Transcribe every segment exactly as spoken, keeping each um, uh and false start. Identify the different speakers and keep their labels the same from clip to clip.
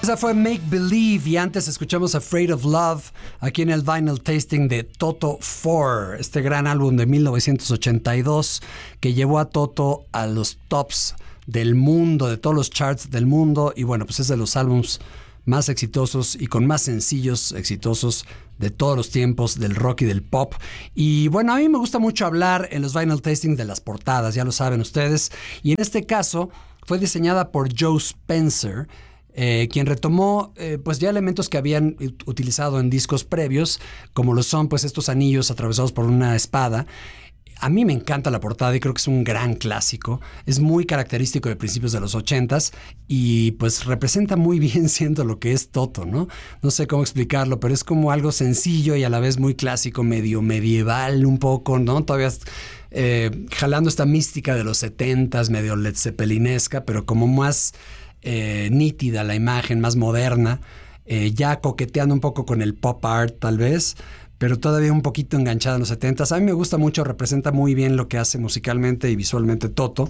Speaker 1: Esa fue Make Believe y antes escuchamos Afraid of Love aquí en el Vinyl Tasting de Toto cuatro, este gran álbum de mil novecientos ochenta y dos que llevó a Toto a los tops del mundo, de todos los charts del mundo, y bueno, pues es de los álbums más exitosos y con más sencillos exitosos de todos los tiempos del rock y del pop. Y bueno, a mí me gusta mucho hablar en los Vinyl Tasting de las portadas, ya lo saben ustedes, y en este caso fue diseñada por Joe Spencer, Eh, quien retomó eh, pues ya elementos que habían utilizado en discos previos, como lo son pues estos anillos atravesados por una espada. A mí me encanta la portada y creo que es un gran clásico. Es muy característico de principios de los ochentas y pues representa muy bien siendo lo que es Toto, ¿no? No sé cómo explicarlo, pero es como algo sencillo y a la vez muy clásico, medio medieval un poco, ¿no? Todavía eh, jalando esta mística de los setentas, medio Led Zeppelinesca, pero como más Eh, nítida la imagen, más moderna, eh, ya coqueteando un poco con el pop art tal vez, pero todavía un poquito enganchada en los setentas. A mí me gusta mucho, representa muy bien lo que hace musicalmente y visualmente Toto.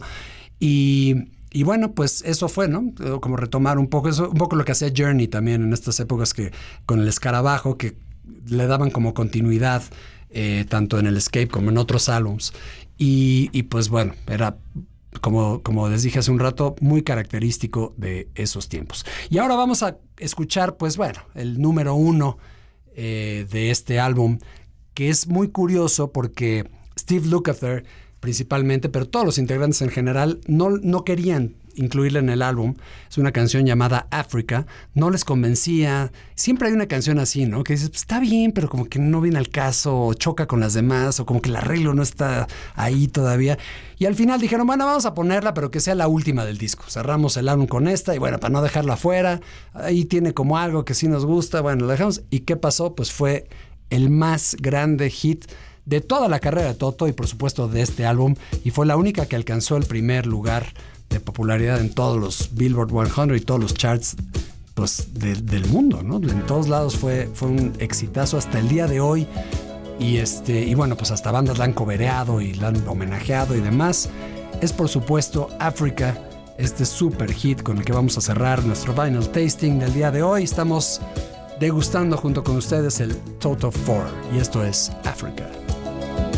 Speaker 1: Y, y bueno, pues eso fue, ¿no? Como retomar un poco, eso, un poco lo que hacía Journey también en estas épocas, que con el escarabajo, que le daban como continuidad eh, tanto en el Escape como en otros álbums. Y, y pues bueno, era... Como, como les dije hace un rato, muy característico de esos tiempos. Y ahora vamos a escuchar, pues bueno, el número uno eh, de este álbum, que es muy curioso porque Steve Lukather principalmente, pero todos los integrantes en general, no, no querían incluirla en el álbum. Es una canción llamada Africa, no les convencía. Siempre hay una canción así, ¿no? Que dices, pues, está bien, pero como que no viene al caso, o choca con las demás, o como que el arreglo no está ahí todavía. Y al final dijeron, bueno, vamos a ponerla, pero que sea la última del disco. Cerramos el álbum con esta, y bueno, para no dejarla afuera, ahí tiene como algo que sí nos gusta, bueno, lo dejamos. ¿Y qué pasó? Pues fue el más grande hit de toda la carrera de Toto y por supuesto de este álbum, y fue la única que alcanzó el primer lugar de popularidad en todos los Billboard cien y todos los charts pues, de, del mundo, ¿no? En todos lados fue, fue un exitazo hasta el día de hoy. Y, este, y bueno, pues hasta bandas la han cobereado y la han homenajeado y demás. Es por supuesto Africa, este super hit con el que vamos a cerrar nuestro Vinyl Tasting del día de hoy. Estamos degustando junto con ustedes el Toto cuatro y esto es Africa.